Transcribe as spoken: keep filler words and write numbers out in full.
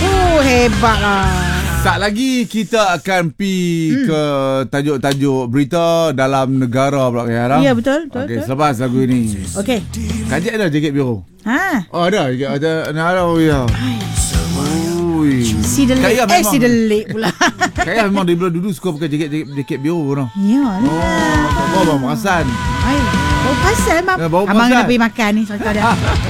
Oh, hebatlah. Sat lagi kita akan pi hmm. ke tajuk-tajuk berita dalam negara pula kan. Ya, betul, betul. Okey, betul. selepas lagu ini. Okey. Kajak ada jaket biru. Ha. Oh, ada jaket ada ada oh ya. Ui. Si delik. Kaya Eh, memang, si delik pula. Kaya memang dia dulu suka pakai jaket jaket biru noh. Yalah. Oh, tak apa bang, perasan. Ai, bau pasal, Mam. Ya, bau Abang pasal. nak pergi makan ni. Soalnya ada.